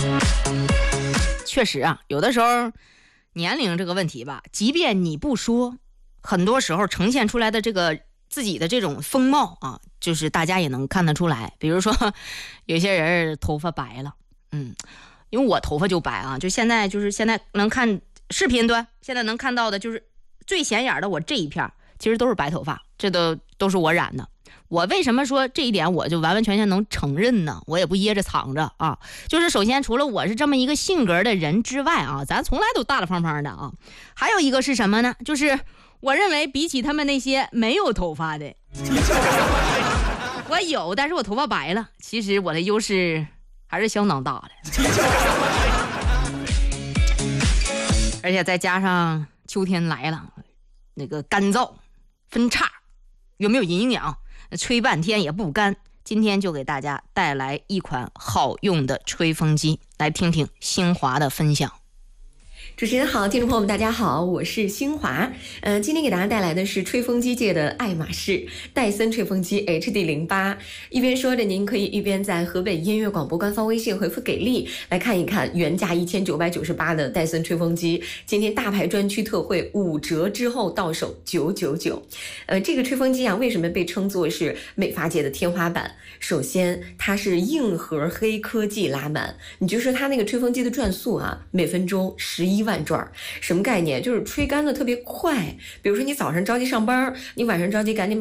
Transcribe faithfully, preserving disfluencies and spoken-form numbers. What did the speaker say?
确实啊，有的时候年龄这个问题吧，即便你不说，很多时候呈现出来的这个自己的这种风貌啊，就是大家也能看得出来。比如说有些人头发白了，嗯，因为我头发就白啊，就现在就是现在能看视频端，现在能看到的就是最显眼的我这一片其实都是白头发，这都都是我染的。我为什么说这一点我就完完全全能承认呢？我也不掖着藏着啊。就是首先除了我是这么一个性格的人之外啊，咱从来都大大方方的啊。还有一个是什么呢？就是我认为比起他们那些没有头发的，我有，但是我头发白了，其实我的优势还是相当大的。而且再加上秋天来了，那个干燥分叉，有没有营养？吹半天也不干。今天就给大家带来一款好用的吹风机，来听听新华的分享。 主持人好，听众朋友们大家好，我是新华。呃，今天给大家带来的是吹风机界的爱马仕戴森吹风机 H D 零八。一边说着，您可以一边在河北音乐广播官方微信回复给力，来看一看原价一千九百九十八的戴森吹风机，今天大牌专区特惠五折之后到手九九九。呃，这个吹风机啊，为什么被称作是美发界的天花板？首先，它是硬核黑科技拉满，你就说它那个吹风机的转速啊，每分钟十一万转，什么概念？就是吹干的特别快。比如说你早上着急上班，你晚上着急赶紧把